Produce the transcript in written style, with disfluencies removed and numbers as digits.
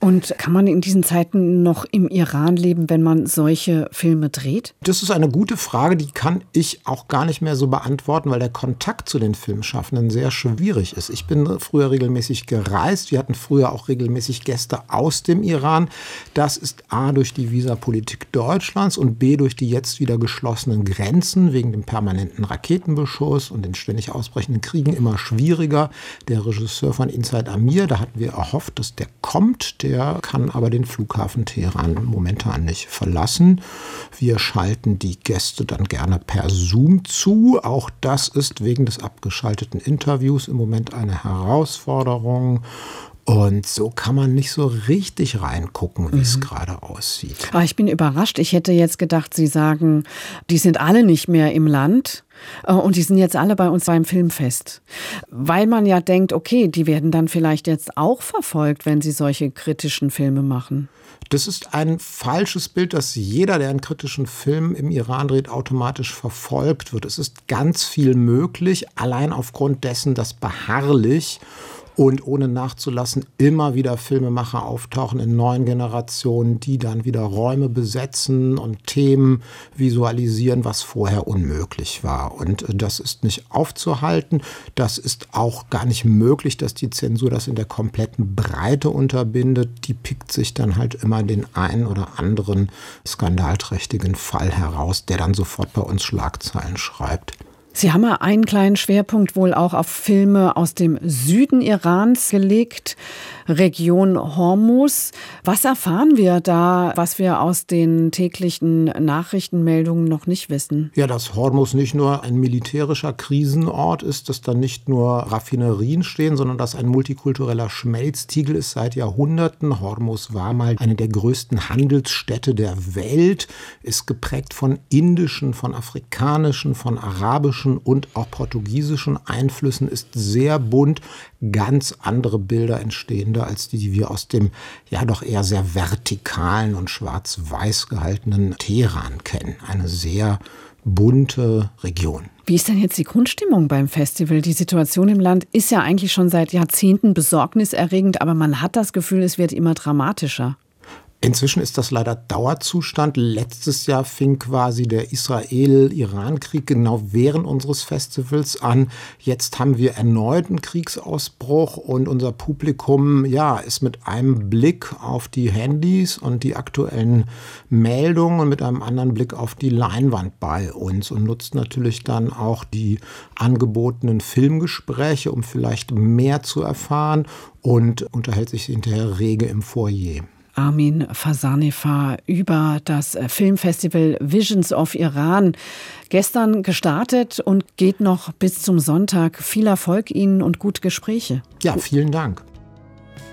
Und kann man in diesen Zeiten noch im Iran leben, wenn man solche Filme dreht? Das ist eine gute Frage, die kann ich auch gar nicht mehr so beantworten, weil der Kontakt zu den Filmschaffenden sehr schwierig ist. Ich bin früher regelmäßig gereist. Wir hatten früher auch regelmäßig Gäste aus dem Iran. Das ist A, durch die Visapolitik Deutschlands und B, durch die jetzt wieder geschlossenen Grenzen wegen dem permanenten Raketenbeschuss und den ständig ausbrechenden Kriegen immer schwieriger. Der Regisseur von Inside Amir, da hatten wir erhofft, dass der kommt. Der kann aber den Flughafen Teheran momentan nicht verlassen. Wir schalten die Gäste dann gerne per Zoom zu. Auch das ist wegen des abgeschalteten Interviews im Moment eine Herausforderung. Und so kann man nicht so richtig reingucken, wie es gerade aussieht. Aber ich bin überrascht. Ich hätte jetzt gedacht, Sie sagen, die sind alle nicht mehr im Land und die sind jetzt alle bei uns beim Filmfest. Weil man ja denkt, okay, die werden dann vielleicht jetzt auch verfolgt, wenn sie solche kritischen Filme machen. Das ist ein falsches Bild, dass jeder, der einen kritischen Film im Iran dreht, automatisch verfolgt wird. Es ist ganz viel möglich, allein aufgrund dessen, dass beharrlich und ohne nachzulassen immer wieder Filmemacher auftauchen in neuen Generationen, die dann wieder Räume besetzen und Themen visualisieren, was vorher unmöglich war. Und das ist nicht aufzuhalten. Das ist auch gar nicht möglich, dass die Zensur das in der kompletten Breite unterbindet. Die pickt sich dann halt immer den einen oder anderen skandalträchtigen Fall heraus, der dann sofort bei uns Schlagzeilen schreibt. Sie haben ja einen kleinen Schwerpunkt wohl auch auf Filme aus dem Süden Irans gelegt, Region Hormuz. Was erfahren wir da, was wir aus den täglichen Nachrichtenmeldungen noch nicht wissen? Ja, dass Hormuz nicht nur ein militärischer Krisenort ist, dass da nicht nur Raffinerien stehen, sondern dass ein multikultureller Schmelztiegel ist seit Jahrhunderten. Hormuz war mal eine der größten Handelsstädte der Welt, ist geprägt von indischen, von afrikanischen, von arabischen und auch portugiesischen Einflüssen, ist sehr bunt, ganz andere Bilder entstehen da als die wir aus dem ja doch eher sehr vertikalen und schwarz-weiß gehaltenen Teheran kennen. Eine sehr bunte Region. Wie ist denn jetzt die Grundstimmung beim Festival? Die Situation im Land ist ja eigentlich schon seit Jahrzehnten besorgniserregend, aber man hat das Gefühl, es wird immer dramatischer. Inzwischen ist das leider Dauerzustand. Letztes Jahr fing quasi der Israel-Iran-Krieg genau während unseres Festivals an. Jetzt haben wir erneut einen Kriegsausbruch und unser Publikum ist mit einem Blick auf die Handys und die aktuellen Meldungen und mit einem anderen Blick auf die Leinwand bei uns und nutzt natürlich dann auch die angebotenen Filmgespräche, um vielleicht mehr zu erfahren und unterhält sich hinterher rege im Foyer. Armin Fasanifar über das Filmfestival Visions of Iran. Gestern gestartet und geht noch bis zum Sonntag. Viel Erfolg Ihnen und gute Gespräche. Ja, vielen Dank.